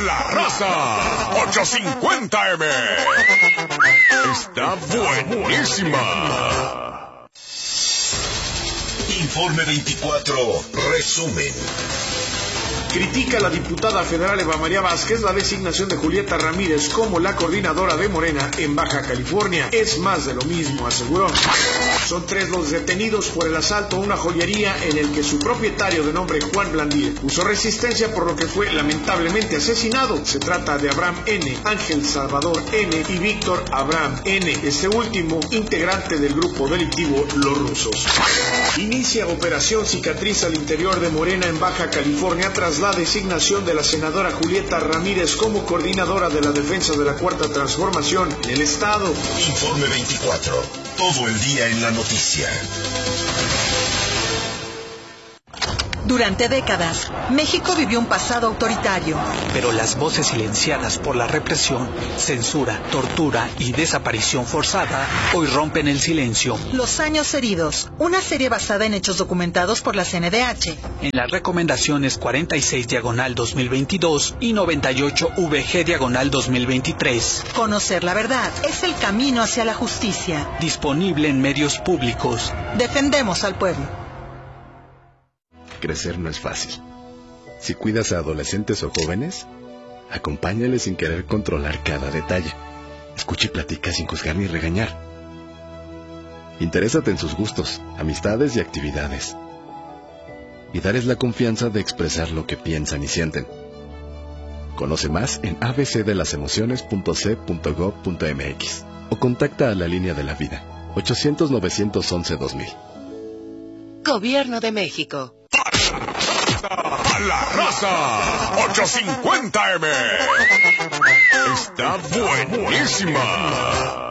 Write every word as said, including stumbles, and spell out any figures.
la raza. ochocientos cincuenta eme. Está buenísima. Informe veinticuatro, resumen. Critica la diputada federal Eva María Vázquez la designación de Julieta Ramírez como la coordinadora de Morena en Baja California. Es más de lo mismo, aseguró. Son tres los detenidos por el asalto a una joyería en el que su propietario, de nombre Juan Blandir, usó resistencia, por lo que fue lamentablemente asesinado. Se trata de Abraham N., Ángel Salvador N. y Víctor Abraham N., este último integrante del grupo delictivo Los Rusos. Inicia operación cicatriz al interior de Morena en Baja California tras la designación de la senadora Julieta Ramírez como coordinadora de la defensa de la Cuarta Transformación en el estado. Informe veinticuatro, todo el día en la noticia. Durante décadas, México vivió un pasado autoritario. Pero las voces silenciadas por la represión, censura, tortura y desaparición forzada hoy rompen el silencio. Los años heridos, una serie basada en hechos documentados por la C N D H. En las recomendaciones cuarenta y seis diagonal dos mil veintidós y noventa y ocho V G diagonal dos mil veintitrés. Conocer la verdad es el camino hacia la justicia. Disponible en medios públicos. Defendemos al pueblo. Crecer no es fácil. Si cuidas a adolescentes o jóvenes, acompáñales sin querer controlar cada detalle. Escucha y platica sin juzgar ni regañar. Interésate en sus gustos, amistades y actividades. Y darles la confianza de expresar lo que piensan y sienten. Conoce más en a b c de las emociones punto c punto gov punto m x o contacta a la línea de la vida ochocientos, novecientos once, dos mil. Gobierno de México. ¡A la raza! ochocientos cincuenta eme. Está buenísima.